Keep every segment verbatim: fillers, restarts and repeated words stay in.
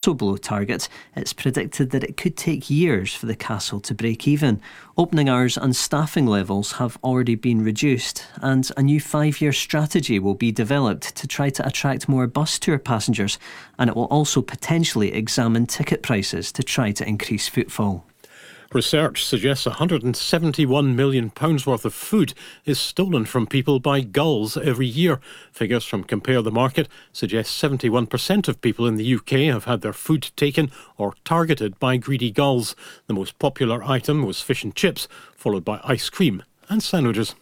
also below target. It's predicted that it could take years for the Castle to break even. Opening hours and staffing levels have already been reduced, and a new five-year strategy will be developed to try to attract more bus tour passengers, and it will also potentially examine ticket prices to try to increase footfall. Research suggests one hundred seventy-one million pounds worth of food is stolen from people by gulls every year. Figures from Compare the Market suggest seventy-one percent of people in the U K have had their food taken or targeted by greedy gulls. The most popular item was fish and chips, followed by ice cream and sandwiches.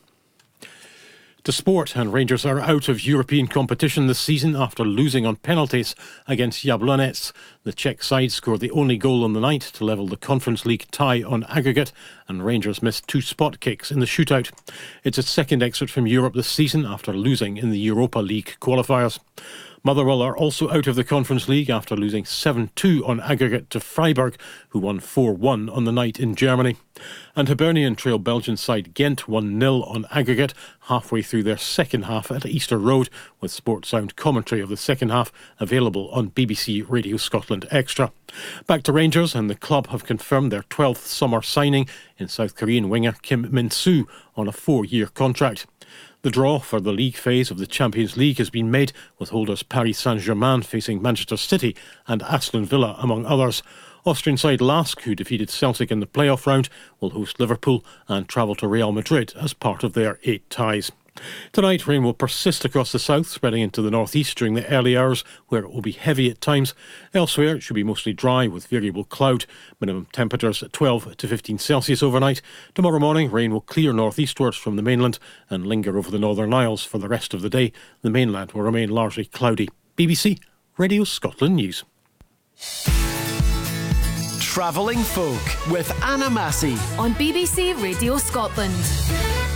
To sport, and Rangers are out of European competition this season after losing on penalties against Jablonec. The Czech side scored the only goal on the night to level the Conference League tie on aggregate, and Rangers missed two spot kicks in the shootout. It's its second exit from Europe this season after losing in the Europa League qualifiers. Motherwell are also out of the Conference League after losing seven two on aggregate to Freiburg, who won four one on the night in Germany. And Hibernian trail Belgian side Ghent one nil on aggregate halfway through their second half at Easter Road, with Sport Sound commentary of the second half available on B B C Radio Scotland Extra. Back to Rangers, and the club have confirmed their twelfth summer signing in South Korean winger Kim Min-soo on a four-year contract. The draw for the league phase of the Champions League has been made, with holders Paris Saint-Germain facing Manchester City and Aston Villa among others. Austrian side Lask, who defeated Celtic in the playoff round, will host Liverpool and travel to Real Madrid as part of their eight ties. Tonight, rain will persist across the south, spreading into the northeast during the early hours, where it will be heavy at times. Elsewhere, it should be mostly dry with variable cloud. Minimum temperatures at twelve to fifteen Celsius overnight. Tomorrow morning, rain will clear northeastwards from the mainland and linger over the Northern Isles for the rest of the day. The mainland will remain largely cloudy. B B C Radio Scotland News. Travelling Folk with Anna Massey on B B C Radio Scotland.